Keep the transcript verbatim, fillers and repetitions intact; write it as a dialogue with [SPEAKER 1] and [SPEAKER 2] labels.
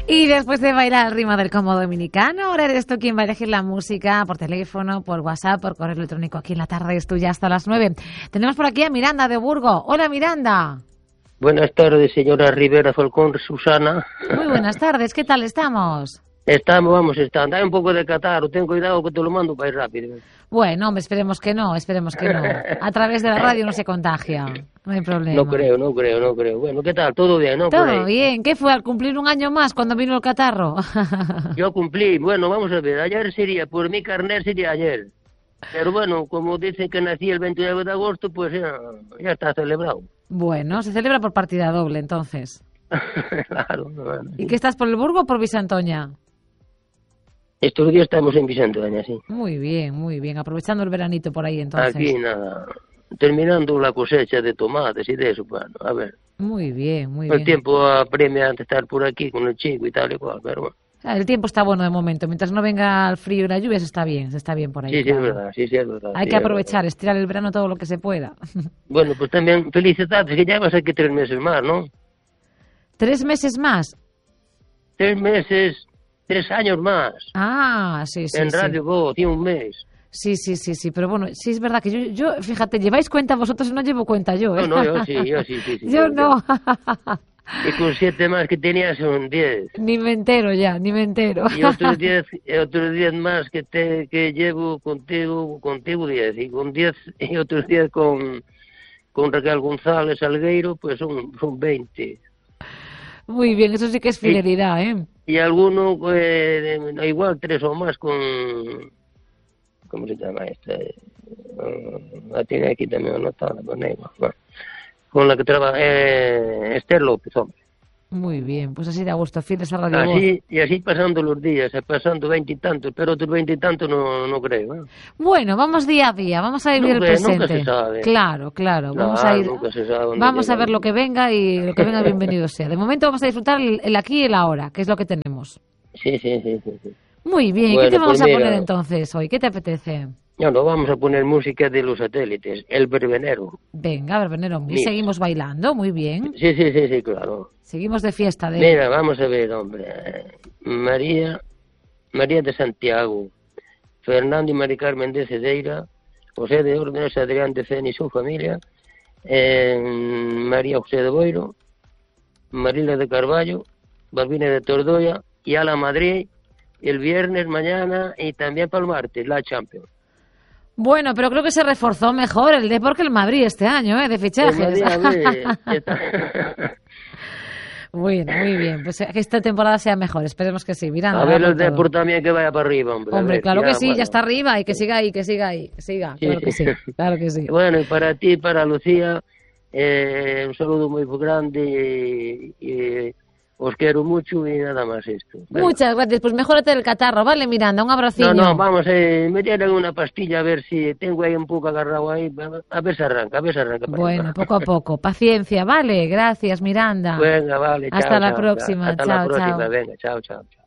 [SPEAKER 1] Y después de bailar al ritmo del combo dominicano, ahora eres tú quien va a elegir la música por teléfono, por WhatsApp, por correo electrónico. Aquí en la tarde es tuya hasta las nueve. Tenemos por aquí a Miranda de Burgo. Hola, Miranda.
[SPEAKER 2] Buenas tardes, señora Rivera Falcón, Susana.
[SPEAKER 1] Muy buenas tardes, ¿qué tal estamos?
[SPEAKER 2] Estamos, vamos, estando. Hay un poco de catarro, ten cuidado que te lo mando para ir rápido.
[SPEAKER 1] Bueno, hombre, esperemos que no, esperemos que no. A través de la radio no se contagia, no hay problema.
[SPEAKER 2] No creo, no creo, no creo. Bueno, ¿qué tal? ¿Todo bien, no?
[SPEAKER 1] Todo bien. ¿Qué fue al cumplir un año más cuando vino el catarro?
[SPEAKER 2] Yo cumplí, bueno, vamos a ver, ayer sería, por mi carnet sería ayer. Pero bueno, como dicen que nací el veintinueve de agosto, pues ya, ya está celebrado.
[SPEAKER 1] Bueno, se celebra por partida doble, entonces.
[SPEAKER 2] Claro. Bueno,
[SPEAKER 1] ¿Y
[SPEAKER 2] sí.
[SPEAKER 1] qué estás, por el Burgo o por Visantoña?
[SPEAKER 2] Estos días estamos en Visantoña, sí.
[SPEAKER 1] Muy bien, muy bien. Aprovechando el veranito por ahí, entonces.
[SPEAKER 2] Aquí, nada, terminando la cosecha de tomates y de eso, bueno, a ver.
[SPEAKER 1] Muy bien, muy
[SPEAKER 2] El
[SPEAKER 1] bien.
[SPEAKER 2] tiempo apremia de estar por aquí con el chico y tal y cual, pero bueno.
[SPEAKER 1] Ah, el tiempo está bueno de momento. Mientras no venga el frío y la lluvia, se está bien, se está bien por ahí.
[SPEAKER 2] Sí, sí,
[SPEAKER 1] claro.
[SPEAKER 2] es verdad, sí, sí, es verdad.
[SPEAKER 1] Hay
[SPEAKER 2] sí,
[SPEAKER 1] que
[SPEAKER 2] es
[SPEAKER 1] aprovechar,
[SPEAKER 2] verdad.
[SPEAKER 1] estirar el verano todo lo que se pueda.
[SPEAKER 2] Bueno, pues también felicidades, que ya vas aquí tres meses más, ¿no?
[SPEAKER 1] ¿Tres meses más?
[SPEAKER 2] Tres meses, tres años más.
[SPEAKER 1] Ah, sí, sí,
[SPEAKER 2] en
[SPEAKER 1] sí.
[SPEAKER 2] Radio Voz, y un mes.
[SPEAKER 1] Sí, sí, sí, sí, pero bueno, sí es verdad que yo, yo fíjate, lleváis cuenta vosotros, no llevo cuenta yo, ¿eh?
[SPEAKER 2] No, no, yo sí, yo sí, sí. sí
[SPEAKER 1] yo no.
[SPEAKER 2] Y con siete más que tenía son diez.
[SPEAKER 1] Ni me entero ya, ni me entero.
[SPEAKER 2] Y otros diez, y otros diez más que te que llevo contigo, contigo diez. Y con diez, y otros diez con, con Raquel González Algueiro, pues son, son veinte.
[SPEAKER 1] Muy bien, eso sí que es fidelidad, ¿eh?
[SPEAKER 2] Y alguno, pues, igual tres o más con... ¿Cómo se llama esta? Uh, la tiene aquí también anotada, con ella. Bueno, con la que trabaja, eh, Esther López, hombre.
[SPEAKER 1] Muy bien, pues así de a gusto, fieles a Radio Voz.
[SPEAKER 2] Así, y así pasando los días, pasando veintitantos, pero otros veintitantos no, no creo. ¿eh?
[SPEAKER 1] Bueno, vamos día a día, vamos a vivir
[SPEAKER 2] Nunca-
[SPEAKER 1] el presente.
[SPEAKER 2] nunca se sabe.
[SPEAKER 1] Claro, claro, vamos
[SPEAKER 2] Claro,
[SPEAKER 1] a ir,
[SPEAKER 2] nunca se sabe dónde
[SPEAKER 1] vamos a
[SPEAKER 2] llega
[SPEAKER 1] ver lo
[SPEAKER 2] uno.
[SPEAKER 1] que venga y lo que venga bienvenido sea. De momento vamos a disfrutar el, el aquí y el ahora, que es lo que tenemos.
[SPEAKER 2] Sí, sí, sí, sí, sí.
[SPEAKER 1] Muy bien,
[SPEAKER 2] Bueno,
[SPEAKER 1] ¿qué te vamos
[SPEAKER 2] pues
[SPEAKER 1] a
[SPEAKER 2] mira.
[SPEAKER 1] poner entonces hoy? ¿Qué te apetece?
[SPEAKER 2] No, no, vamos a poner música de los satélites, el verbenero.
[SPEAKER 1] Venga, Verbenero, y
[SPEAKER 2] Mira.
[SPEAKER 1] seguimos bailando, muy bien.
[SPEAKER 2] Sí, sí, sí, sí, claro.
[SPEAKER 1] Seguimos de fiesta. De...
[SPEAKER 2] Mira, vamos a ver, hombre. María, María de Santiago, Fernando y Mari Carmen de Cedeira, José de Órdenes, Adrián de Cena y su familia, eh, María José de Boiro, Marila de Carballo, Balbina de Tordoya y a la Madrid el viernes, mañana y también para el martes, la Champions.
[SPEAKER 1] Bueno, pero creo que se reforzó mejor el Depor que el Madrid este año, ¿eh? De
[SPEAKER 2] El
[SPEAKER 1] fichajes.
[SPEAKER 2] Madrid, a ver, está-
[SPEAKER 1] Bueno, muy bien. Pues que esta temporada sea mejor. Esperemos que sí. Miranda,
[SPEAKER 2] A ver
[SPEAKER 1] va
[SPEAKER 2] el
[SPEAKER 1] por todo.
[SPEAKER 2] Depor también que vaya para arriba, hombre. a
[SPEAKER 1] Hombre,
[SPEAKER 2] ver,
[SPEAKER 1] claro
[SPEAKER 2] ya,
[SPEAKER 1] que sí,
[SPEAKER 2] bueno.
[SPEAKER 1] ya está arriba y que siga ahí, que siga ahí, que siga.
[SPEAKER 2] Sí,
[SPEAKER 1] Claro que
[SPEAKER 2] sí.
[SPEAKER 1] sí, claro que sí.
[SPEAKER 2] Bueno, y para ti, para Lucía, eh, un saludo muy grande y, y os quiero mucho y nada más esto. Venga.
[SPEAKER 1] Muchas gracias. Pues mejórate del catarro, ¿vale, Miranda? Un abracillo.
[SPEAKER 2] No, no, vamos, eh, me dieron una pastilla a ver si tengo ahí un poco agarrado ahí, a ver si arranca, a ver si arranca. para
[SPEAKER 1] Bueno,
[SPEAKER 2] arriba.
[SPEAKER 1] poco a poco. Paciencia, ¿vale? Gracias, Miranda.
[SPEAKER 2] Venga, vale, chao,
[SPEAKER 1] Hasta la
[SPEAKER 2] chao,
[SPEAKER 1] próxima.
[SPEAKER 2] Hasta
[SPEAKER 1] Chao,
[SPEAKER 2] la próxima,
[SPEAKER 1] chao.
[SPEAKER 2] venga, chao, chao, chao.